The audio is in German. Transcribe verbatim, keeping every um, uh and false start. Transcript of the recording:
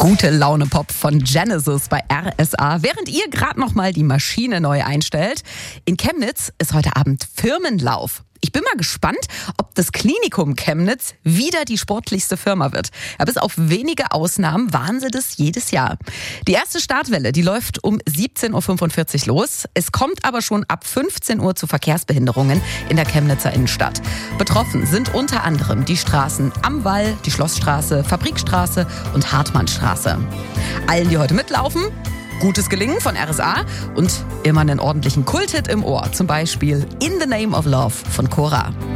Gute Laune Pop von Genesis bei R S A. Während ihr gerade noch mal die Maschine neu einstellt, in Chemnitz ist heute Abend Firmenlauf. Ich bin mal gespannt, ob das Klinikum Chemnitz wieder die sportlichste Firma wird. Ja, bis auf wenige Ausnahmen waren sie das jedes Jahr. Die erste Startwelle, die läuft um siebzehn Uhr fünfundvierzig los. Es kommt aber schon ab fünfzehn Uhr zu Verkehrsbehinderungen in der Chemnitzer Innenstadt. Betroffen sind unter anderem die Straßen Am Wall, die Schlossstraße, Fabrikstraße und Hartmannstraße. Allen, die heute mitlaufen, gutes Gelingen von R S A und immer einen ordentlichen Kulthit im Ohr. Zum Beispiel In the Name of Love von Cora.